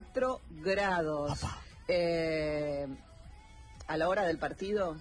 24 grados. A la hora del partido,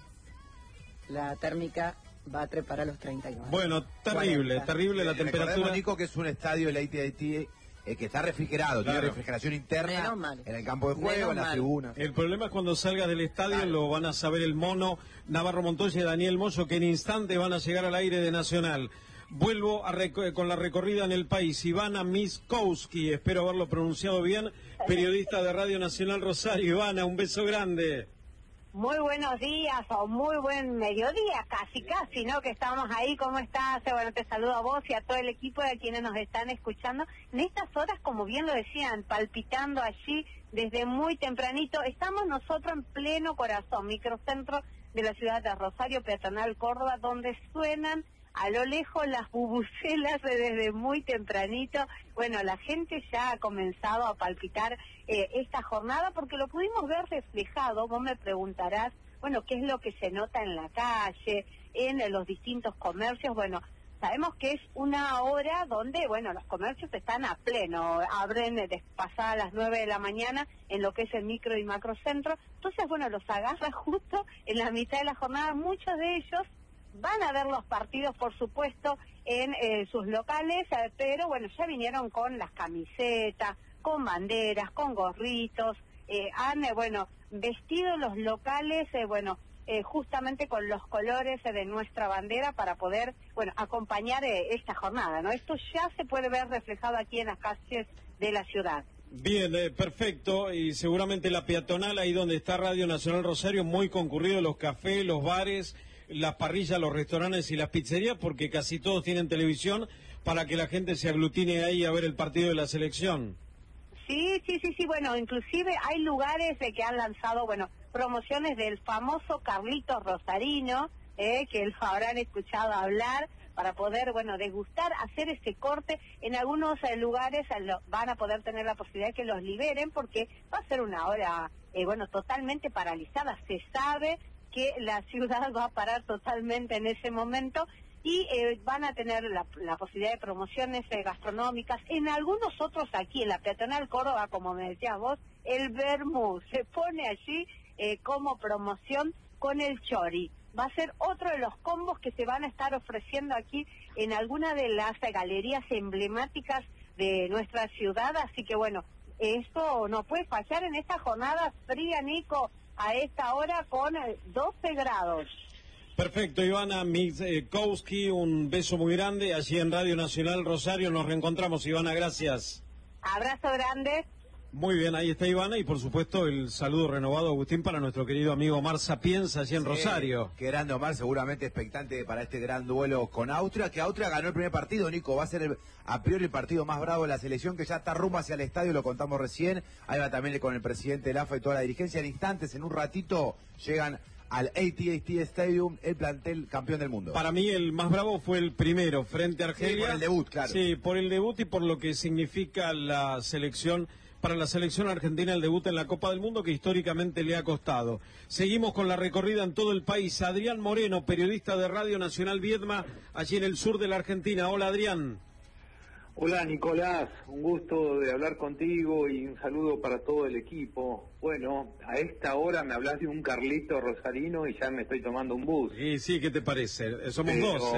la térmica va a trepar a los 39. Bueno, terrible, 40. Terrible la temperatura. Recordemos, Nico, que es un estadio del AT&T que está refrigerado, claro. Tiene refrigeración interna en el campo de juego, en las tribunas. El problema es cuando salgas del estadio, claro. Lo van a saber el Mono, Navarro Montoya y Daniel Mozo, que en instante van a llegar al aire de Nacional. Vuelvo con la recorrida en el país. Ivana Miskowski, espero haberlo pronunciado bien, periodista de Radio Nacional Rosario. Ivana, un beso grande. Muy buenos días, o muy buen mediodía, casi, ¿no? Que estamos ahí, ¿cómo estás? Bueno, te saludo a vos y a todo el equipo de quienes nos están escuchando. En estas horas, como bien lo decían, palpitando allí desde muy tempranito, estamos nosotros en pleno corazón, microcentro de la ciudad de Rosario, peatonal Córdoba, donde suenan a lo lejos las bubucelas desde muy tempranito. Bueno, la gente ya ha comenzado a palpitar esta jornada porque lo pudimos ver reflejado. Vos me preguntarás, bueno, ¿qué es lo que se nota en la calle, en los distintos comercios? Bueno, sabemos que es una hora donde, bueno, los comercios están a pleno, abren pasadas las 9 de la mañana en lo que es el micro y macrocentro. Entonces, bueno, los agarra justo en la mitad de la jornada. Muchos de ellos van a ver los partidos, por supuesto, en sus locales, pero bueno, ya vinieron con las camisetas, con banderas, con gorritos, han, vestido los locales, justamente con los colores de nuestra bandera para poder, acompañar esta jornada, ¿no? Esto ya se puede ver reflejado aquí en las calles de la ciudad. Bien, perfecto, y seguramente la peatonal, ahí donde está Radio Nacional Rosario, muy concurrido, los cafés, los bares, las parrillas, los restaurantes y las pizzerías, porque casi todos tienen televisión para que la gente se aglutine ahí a ver el partido de la selección. Sí, bueno, inclusive hay lugares que han lanzado, promociones del famoso Carlitos Rosarino, que lo habrán escuchado hablar, para poder, degustar, hacer ese corte. En algunos lugares van a poder tener la posibilidad de que los liberen, porque va a ser una hora, totalmente paralizada. Se sabe que la ciudad va a parar totalmente en ese momento y van a tener la posibilidad de promociones gastronómicas. En algunos otros aquí, en la peatonal Córdoba, como me decías vos, el vermú se pone allí como promoción con el chori. Va a ser otro de los combos que se van a estar ofreciendo aquí en alguna de las galerías emblemáticas de nuestra ciudad. Así que esto no puede fallar en esta jornada fría, Nico, a esta hora con 12 grados. Perfecto, Ivana Miskowski, un beso muy grande allí en Radio Nacional Rosario. Nos reencontramos, Ivana, gracias. Abrazo grande. Muy bien, ahí está Ivana y por supuesto el saludo renovado, Agustín, para nuestro querido amigo Omar Sapienza allí en Rosario. Qué grande Omar, seguramente expectante para este gran duelo con Austria, que Austria ganó el primer partido, Nico, va a ser a priori el partido más bravo de la selección, que ya está rumbo hacia el estadio, lo contamos recién. Ahí va también con el presidente del AFA y toda la dirigencia. En instantes, en un ratito, llegan al AT&T Stadium, el plantel campeón del mundo. Para mí el más bravo fue el primero, frente a Argelia. Sí, por el debut, claro. Sí, por el debut y por lo que significa la selección, para la selección argentina, el debut en la Copa del Mundo, que históricamente le ha costado. Seguimos con la recorrida en todo el país. Adrián Moreno, periodista de Radio Nacional Viedma, allí en el sur de la Argentina. Hola, Adrián. Hola, Nicolás, un gusto de hablar contigo y un saludo para todo el equipo. Bueno, a esta hora me hablas de un Carlito Rosarino y ya me estoy tomando un bus. Sí, ¿qué te parece? Somos dos,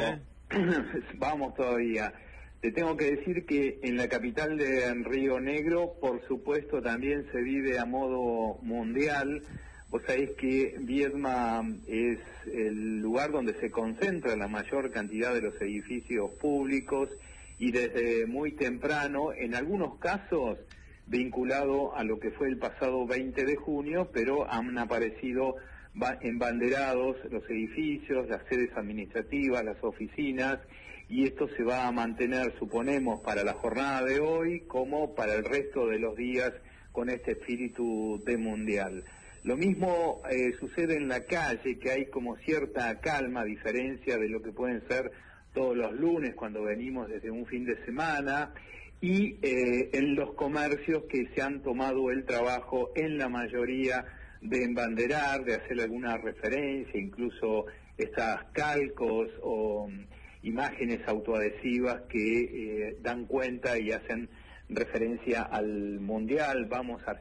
Vamos todavía. Te tengo que decir que en la capital de Río Negro, por supuesto, también se vive a modo mundial. Vos sabés que Viedma es el lugar donde se concentra la mayor cantidad de los edificios públicos y desde muy temprano, en algunos casos vinculado a lo que fue el pasado 20 de junio, pero han aparecido embanderados los edificios, las sedes administrativas, las oficinas, y esto se va a mantener, suponemos, para la jornada de hoy como para el resto de los días con este espíritu de mundial. Lo mismo sucede en la calle, que hay como cierta calma, a diferencia de lo que pueden ser todos los lunes cuando venimos desde un fin de semana, y en los comercios que se han tomado el trabajo en la mayoría de embanderar, de hacer alguna referencia, incluso estas calcos o imágenes autoadhesivas que dan cuenta y hacen referencia al Mundial, vamos a